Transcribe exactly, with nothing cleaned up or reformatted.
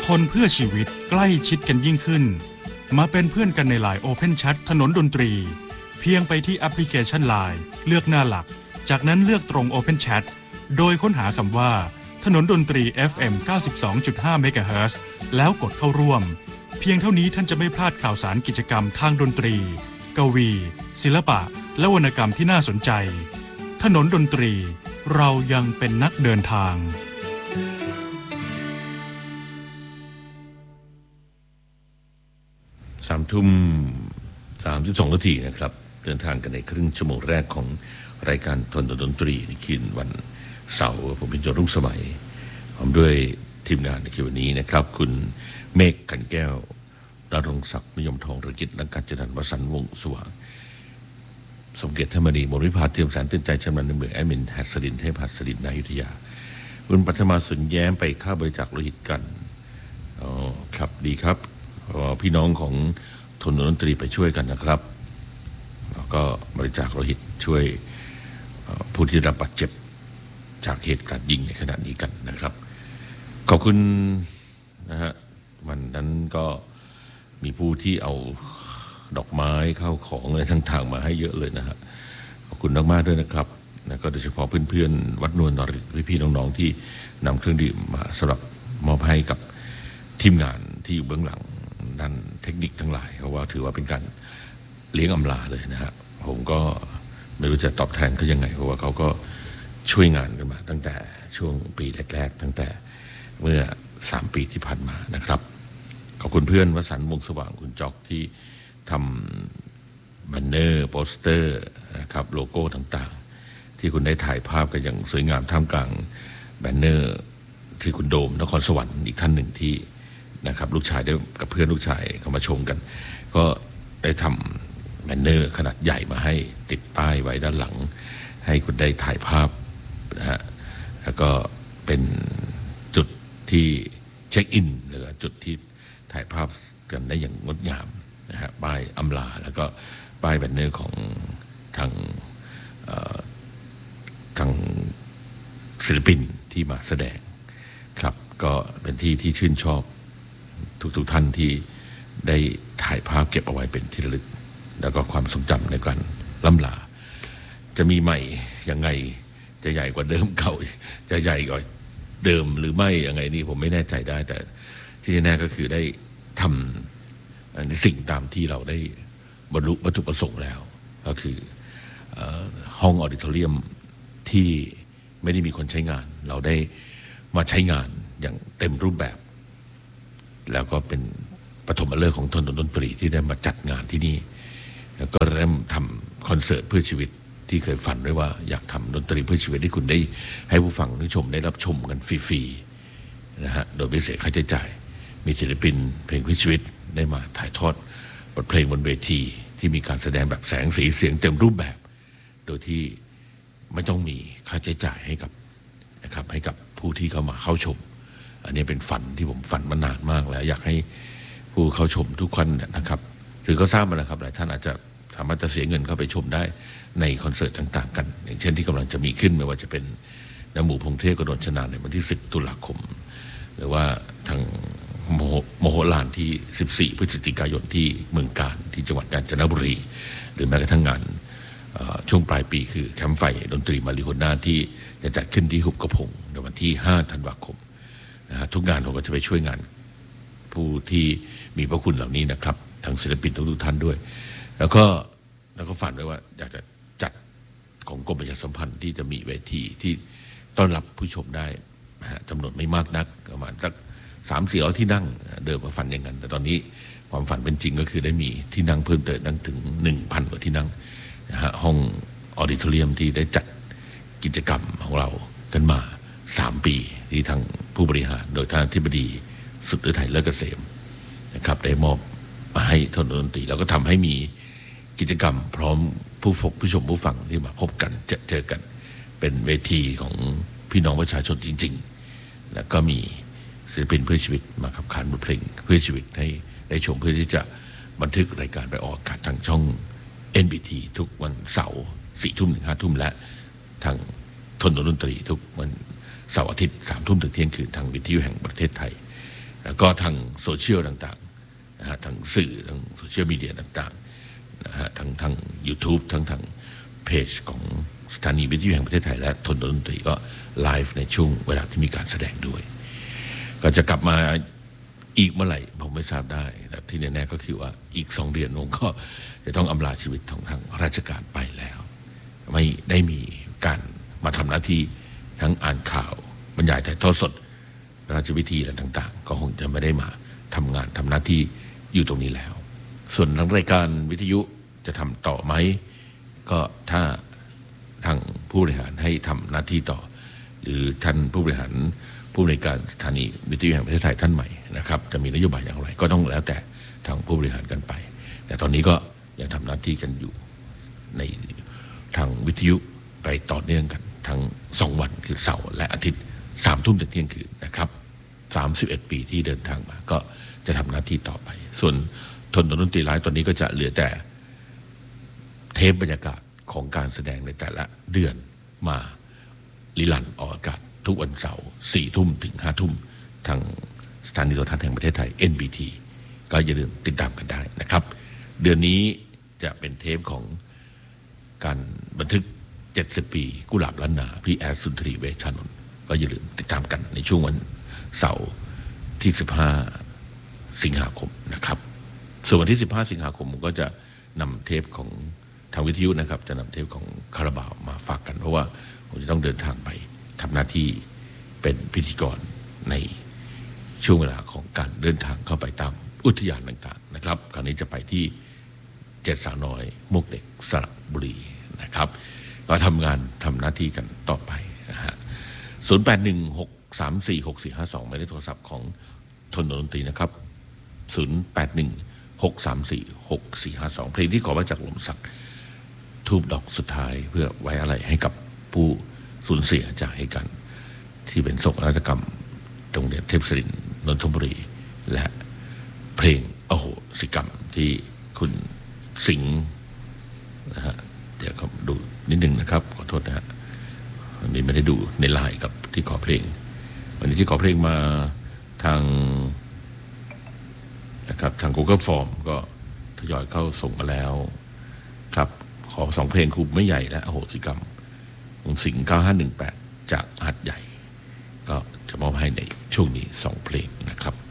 ทนเพื่อชีวิตใกล้ชิดกันยิ่งขึ้นมาเป็นเพื่อนกันใน ไลน์ Open Chat ถนนดนตรีเพียงไปที่แอปพลิเคชัน ไลน์ เลือกหน้าหลักจากนั้นเลือกตรง Open Chat โดยค้นหาคำว่าถนนดนตรี เอฟ เอ็ม เก้าสิบสองจุดห้า เมกะเฮิรตซ์ แล้วกดเข้าร่วมเพียงเท่านี้ท่านจะไม่พลาดข่าวสารกิจกรรมทางดนตรีกวีศิลปะและวรรณกรรมที่น่าสนใจถนนดนตรีเรายังเป็นนักเดินทางสามทุ่มสามสิบสองนาทีนะครับเดินทางกันในครึ่งชั่วโมงแรกของรายการถนนดนตรีในคืนวันเสาร์ผมเป็นโจรุ่งสมัยพร้อมด้วยทีมงานในคืนวันนี้นะครับคุณเมฆขันแก้วดารงศักดิ์นิยมทองธุรกิจและการจัดการวสันต์วงศ์สว่างสมเกียรติธรรมนีมริภาเทียมแสนตื่นใจชำนาญในเมืองแอดมินหัสดินเทพหัสดินนายุทธยาคุณปัทมาสุนแย้มไปค่าบริจาคโลหิตกันอ๋อครับดีครับพี่น้องของถนนดนตรีไปช่วยกันนะครับแล้วก็บริจาคโลหิตช่วยผู้ที่รับบาดเจ็บจากเหตุการณ์ยิงในขณะนี้กันนะครับขอบคุณนะฮะวันนั้นก็มีผู้ที่เอาดอกไม้ข้าวของอะไรต่างๆมาให้เยอะเลยนะฮะขอบคุณมากๆด้วยนะครับแล้วก็โดยเฉพาะเพื่อนๆวัดนวลนริตพี่ๆน้องๆที่นำเครื่องดื่มมาสำหรับมอบให้กับทีมงานที่อยู่เบื้องหลังด้านเทคนิคทั้งหลายเพราะว่าถือว่าเป็นการเลี้ยงอำลาเลยนะฮะผมก็ไม่รู้จะตอบแทนเขายังไงเพราะว่าเขาก็ช่วยงานกันมาตั้งแต่ช่วงปีแรกๆตั้งแต่เมื่อสามปีที่ผ่านมานะครับขอบคุณเพื่อนวสันต์วงศ์สว่างคุณจ๊อกที่ทำแบนเนอร์โปสเตอร์นะครับโลโก้ต่างๆที่คุณได้ถ่ายภาพกันอย่างสวยงามท่ามกลางแบนเนอร์ที่คุณโดมนครสวรรค์อีกท่านหนึ่งที่นะครับลูกชายได้กับเพื่อนลูกชายเข้ามาชมกันก็ได้ทำแบนเนอร์ขนาดใหญ่มาให้ติดป้ายไว้ด้านหลังให้คุณได้ถ่ายภาพนะฮะแล้วก็เป็นจุดที่เช็คอินหรือจุดที่ถ่ายภาพกันได้อย่างงดงามนะฮะป้ายอำลาแล้วก็ป้ายแบนเนอร์ของทางทางศิลปินที่มาแสดงครับก็เป็นที่ที่ชื่นชอบทุกๆท่านที่ได้ถ่ายภาพเก็บเอาไว้เป็นที่ระลึกแล้วก็ความทรงจำในการล่ำลาจะมีใหม่ยังไงจะใหญ่กว่าเดิมเก่าจะใหญ่กว่าเดิมหรือไม่ยังไงนี่ผมไม่แน่ใจได้แต่ที่แน่ๆก็คือได้ทำในสิ่งตามที่เราได้บรรลุวัตถุประสงค์แล้วก็คือห้องออดิทอเรียมที่ไม่ได้มีคนใช้งานเราได้มาใช้งานอย่างเต็มรูปแบบแล้วก็เป็นปฐมฤกษ์ของถนนดนตรีที่ได้มาจัดงานที่นี่แล้วก็เริ่มทำคอนเสิร์ตเพื่อชีวิตที่เคยฝันไว้ว่าอยากทำดนตรีเพื่อชีวิตที่คุณได้ให้ผู้ฟังผู้ชมได้รับชมกันฟรีๆนะฮะโดยไม่เสียค่าใช้จ่ายมีศิลปินเพลงเพื่อชีวิตได้มาถ่ายทอดบทเพลงบนเวทีที่มีการแสดงแบบแสงสีเสียงเต็มรูปแบบโดยที่ไม่ต้องมีค่าใช้จ่ายให้กับนะครับให้กับผู้ที่เข้ามาเข้าชมอันนี้เป็นฝันที่ผมฝันมานานมากแล้วอยากให้ผู้เข้าชมทุกคนนะครับถือก็ทราบมาแล้วครับหลายท่านอาจจะสามารถจะเสียเงินเข้าไปชมได้ในคอนเสิร์ตต่างๆกันอย่างเช่นที่กำลังจะมีขึ้นไม่ว่าจะเป็นน้ำหมูพงเทพกระโดดชนะในวันที่สิบตุลาคมหรือว่าทางโมโหลานที่สิบสี่พฤศจิกายนที่เมืองกาญที่จังหวัดกาญจนบุรีหรือแม้กระทั่งงานช่วงปลายปีคือแคมป์ไฟดนตรีมาริโฮน่าที่จะจัดขึ้นที่หุบกระพงในวันที่ห้าธันวาคมนะฮะทุกงานเราก็จะไปช่วยงานผู้ที่มีพระคุณเหล่านี้นะครับทั้งศิลปินทุกท่านด้วยแล้วก็แล้วก็ฝันไว้ว่าอยากจะจัดของกรมประชาสัมพันธ์ที่จะมีเวทีที่ต้อนรับผู้ชมได้นะฮะจำนวนไม่มากนักประมาณสักสามสี่ร้อยที่นั่งเดิมมาฝันอย่างนั้นแต่ตอนนี้ความฝันเป็นจริงก็คือได้มีที่นั่งเพิ่มเติมนั่งถึงหนึ่งพันกว่าที่นั่งนะฮะห้องออดิทอเรียมที่ได้จัดกิจกรรมของเรากันมาสามปีที่ทางผู้บริหารโดยท่านอธิบดีสุดฤทัยเลิศเกษมนะครับได้มอบมาให้ถนนดนตรีแล้วก็ทำให้มีกิจกรรมพร้อมผู้ฟกผู้ชมผู้ฟังที่มาพบกันเจอเจอกันเป็นเวทีของพี่น้องประชาชนจริงๆแล้วก็มีศิลปินเพื่อชีวิตมาขับขานบทเพลงเพื่อชีวิตให้ได้ชมเพื่อที่จะบันทึกรายการไปออกอากาศทางช่อง เอ็น บี ที ทุกวันเสาร์สี่ทุ่มถึงห้าทุ่มและทางถนนดนตรีทุกวันเสาร์อาทิตย์สามทุ่มถึงเที่ยงคืนทางวิทยุแห่งประเทศไทยแล้วก็ทางโซเชียลต่างๆนะฮะทางสื่อทางโซเชียลมีเดียต่างๆนะฮะทั้งทาง YouTube ทั้งทางเพจของสถานีวิทยุแห่งประเทศไทยและทนดนตรีก็ไลฟ์ในช่วงเวลาที่มีการแสดงด้วยก็จะกลับมาอีกเมื่อไหร่ผมไม่ทราบได้แต่ที่แน่ๆก็คือว่าอีกสองเดือนผมก็จะต้องอำลาชีวิตของทางราชการไปแล้วไม่ได้มีการมาทำหน้าที่ทั้งอ่านข่าวบรรยายถ่ายทอดสดราชพิธีอะไรต่างๆก็คงจะไม่ได้มาทำงานทำหน้าที่อยู่ตรงนี้แล้วส่วนทางรายการวิทยุจะทำต่อไหมก็ถ้าทางผู้บริหารให้ทำหน้าที่ต่อหรือท่านผู้บริหารผู้ในการสถานีวิทยุแห่งประเทศไทยท่านใหม่นะครับจะมีนโยบายอย่างไรก็ต้องแล้วแต่ทางผู้บริหารกันไปแต่ตอนนี้ก็ยังทำหน้าที่กันอยู่ในทางวิทยุไปต่อเนื่องกันทั้งสองวันคือเสาร์และอาทิตย์สามทุ่มถึงเที่ยงคืนนะครับสามสิบเอ็ดปีที่เดินทางมาก็จะทำหน้าที่ต่อไปส่วนทนดนตรีไลฟ์ตอนนี้ก็จะเหลือแต่เทปบรรยากาศของการแสดงในแต่ละเดือนมาลิลันออกอากาศทุกวันเสาร์สี่ทุ่มถึงห้าทุ่มทางสถานีโทรทัศน์แห่งประเทศไทย เอ็น บี ที ก็อย่าลืมติดตามกันได้นะครับเดือนนี้จะเป็นเทปของการบันทึกเจ็ดสิบปีกุหลาบล้านนาพี่แอดสุนทรีเวชชานนท์ก็อย่าลืมติดตามกันในช่วงวันเสาร์ที่สิบห้าสิงหาคมนะครับส่วนวันที่สิบห้าสิงหาคมผมก็จะนำเทปของทางวิทยุนะครับจะนำเทปของคาราบาวมาฝากกันเพราะว่าผมจะต้องเดินทางไปทำหน้าที่เป็นพิธีกรในช่วงเวลาของการเดินทางเข้าไปตามอุทยานต่างๆนะครับคราวนี้จะไปที่เจ็ดสาวน้อยมุกเด็กสระบุรีนะครับก็ทำงานทำหน้าที่กันต่อไปนะฮะศูนย์แปดหนึ่งหกสามสี่หกสี่ห้าสองหมายเลขโทรศัพท์ของทนดนตรีนะครับศูนย์แปดหนึ่งหกสามสี่หกสี่ห้าสองเพลงที่ขอมาจากหลวงศักดิ์ทูบดอกสุดท้ายเพื่อไว้อะไรให้กับผู้สูญเสียจากเหตุการณ์ที่เป็นโศกนาฏกรรมโรงเรียนเทพศิรินทร์นนทบุรีและเพลงอโหสิกรรมที่คุณสิงห์นะฮะเดี๋ยวเขาดูนิดนึงนะครับขอโทษนะฮะวันนี้ไม่ได้ดูในไลน์กับที่ขอเพลงวันนี้ที่ขอเพลงมาทางนะครับทาง Google Form ก็ทยอยเข้าส่งมาแล้วครับขอสองเพลงครูไม่ใหญ่และอโหสิกรรมของสิงห์เก้าห้าหนึ่งแปดจากหัดใหญ่ก็จะมอบให้ในช่วงนี้สองเพลงนะครับ